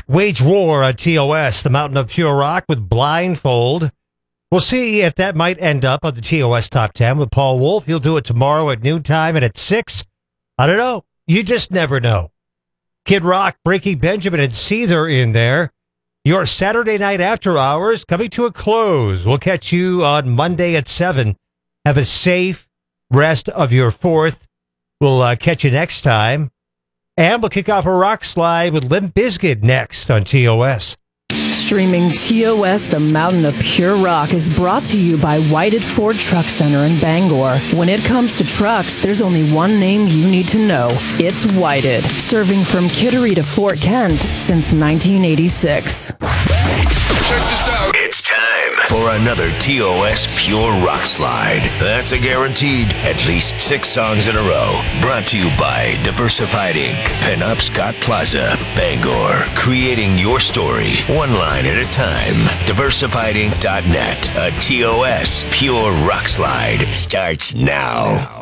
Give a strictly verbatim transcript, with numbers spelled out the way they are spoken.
Wage War on T O S, the Mountain of Pure Rock with Blindfold. We'll see if that might end up on the T O S Top ten with Paul Wolf. He'll do it tomorrow at noontime and at six. I don't know. You just never know. Kid Rock, Breaking Benjamin, and Seether in there. Your Saturday night after hours coming to a close. We'll catch you on Monday at seven. Have a safe rest of your fourth. We'll uh, catch you next time. And we'll kick off a rock slide with Limp Bizkit next on T O S. Streaming T O S, the Mountain of Pure Rock, is brought to you by Whited Ford Truck Center in Bangor. When it comes to trucks, there's only one name you need to know. It's Whited, serving from Kittery to Fort Kent since nineteen eighty-six. Check this out. It's time for another T O S Pure Rock Slide. That's a guaranteed at least six songs in a row. Brought to you by Diversified Incorporated. Penn Scott Plaza, Bangor. Creating your story, one line at a time. diversified inc dot net. A T O S Pure Rock Slide starts now.